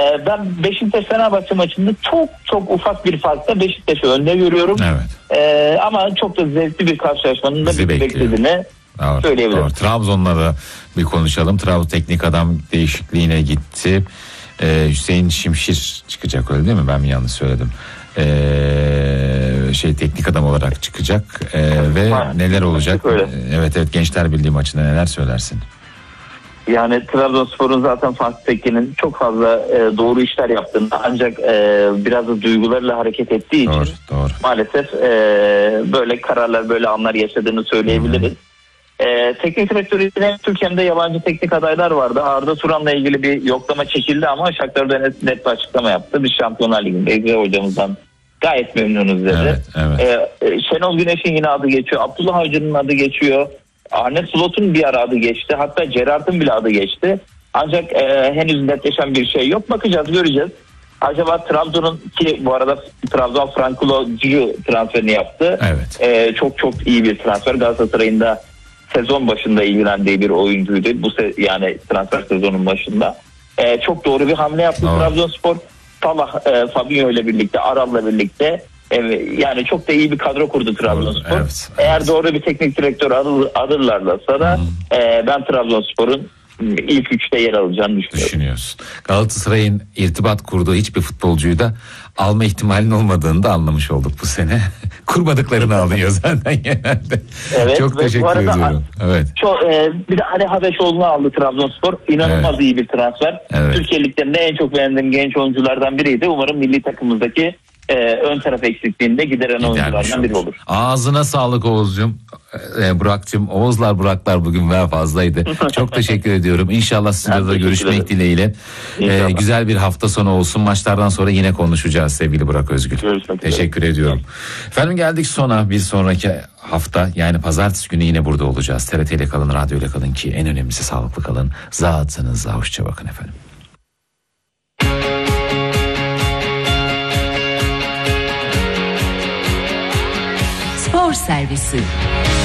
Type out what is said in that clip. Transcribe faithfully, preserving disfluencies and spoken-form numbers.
ben Beşiktaş Fenerbahçe maçında çok çok ufak bir farkla Beşiktaş'ı önde görüyorum. Evet. E, ama çok da zevkli bir karşılaşmanın da beklediğini doğru, söyleyebilirim. Doğru. Trabzon'la da bir konuşalım. Trabzon teknik adam değişikliğine gitti. Ee, Hüseyin Şimşir çıkacak, öyle değil mi? Ben mi yanlış söyledim? Ee, şey teknik adam olarak çıkacak ee, ve ha, neler olacak? Öyle. Evet evet Gençler Birliği maçında neler söylersin? Yani Trabzonspor'un zaten Fatih Tekke'nin çok fazla e, doğru işler yaptığını, ancak e, biraz da duygularla hareket ettiği doğru, için doğru. maalesef e, böyle kararlar, böyle anlar yaşadığını söyleyebiliriz. E, teknik direktörü yine Türkiye'de yabancı teknik adaylar vardı. Arda Turan'la ilgili bir yoklama çekildi ama Shakhtar Donetsk net bir açıklama yaptı. Biz Şampiyonlar Ligi'nde hocamızdan gayet memnunuz dedi. Evet, evet. E, Şenol Güneş'in yine adı geçiyor. Abdullah Avcı'nın adı geçiyor. Arne Slot'un bir ara adı geçti. Hatta Gerrard'ın bile adı geçti. Ancak e, henüz netleşen bir şey yok. Bakacağız, göreceğiz. Acaba Trabzon'un, ki bu arada Trabzon Frankulo'cu transferini yaptı. Evet. E, çok çok iyi bir transfer. Galatasaray'ın da sezon başında ilgilendiği bir oyuncuydu. Bu se- yani transfer sezonun başında. E, çok doğru bir hamle yaptı oh. Trabzonspor. Salah, e, Fabinho ile birlikte, Aral'la birlikte. Evet, yani çok da iyi bir kadro kurdu Trabzonspor. Evet, evet. Eğer doğru bir teknik direktör alırlarsa da hmm. e, ben Trabzonspor'un ilk üçte yer alacağını düşünüyorum. Düşünüyorsun. Galatasaray'ın irtibat kurduğu hiçbir futbolcuyu da alma ihtimalinin olmadığını da anlamış olduk bu sene. Kurmadıklarını alıyor zaten genelde. Evet, çok teşekkür ediyorum. Evet. Çok, e, bir de Ali Habeşoğlu'nu aldı Trabzonspor. İnanılmaz evet. iyi bir transfer. Evet. Türkiye Lig'lerinde en çok beğendiğim genç oyunculardan biriydi. Umarım milli takımımızdaki Ee, ön taraf eksikliğinde gideren Gidermiş oyunculardan biri olur. Ağzına sağlık Oğuz'cum. Ee, Burak'cığım, Oğuzlar Buraklar bugün daha fazlaydı. Çok teşekkür ediyorum. İnşallah stüdyoda görüşmek dileğiyle. Ee, güzel bir hafta sonu olsun. Maçlardan sonra yine konuşacağız sevgili Burak Özgül. Görüşmek teşekkür üzere. ediyorum. Efendim geldik sona. Bir sonraki hafta yani pazartesi günü yine burada olacağız. T R T ile kalın, radyo ile kalın ki en önemlisi sağlıklı kalın. Zatınıza hoşça bakın efendim. Spor Servisi.